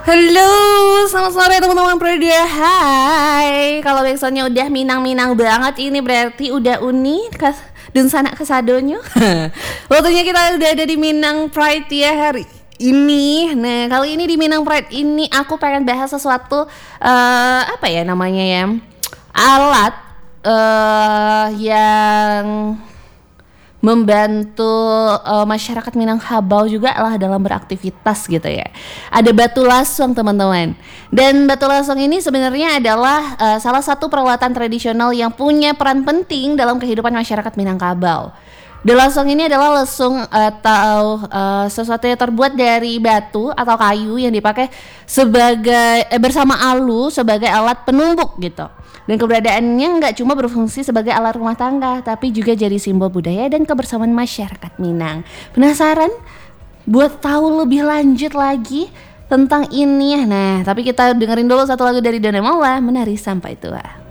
Halo, selamat sore teman-teman Pradia. Hai, kalau backsoundnya udah minang-minang banget, ini berarti udah uni dan sanak kesadonyo. Waktunya kita udah ada di Minang Pride ya hari ini. Nah, kali ini di Minang Pride ini aku pengen bahas sesuatu apa ya namanya ya, alat yang membantu masyarakat Minangkabau juga lah dalam beraktivitas gitu ya. Ada batu lasong teman-teman. Dan batu lasong ini sebenarnya adalah salah satu peralatan tradisional yang punya peran penting dalam kehidupan masyarakat Minangkabau. Delasong ini adalah lesung atau sesuatu yang terbuat dari batu atau kayu yang dipakai sebagai bersama alu sebagai alat penumbuk gitu. Dan keberadaannya nggak cuma berfungsi sebagai alat rumah tangga, tapi juga jadi simbol budaya dan kebersamaan masyarakat Minang. Penasaran? Buat tahu lebih lanjut lagi tentang ini? Nah, tapi kita dengerin dulu satu lagu dari Dona Mola, Menari Sampai Tua.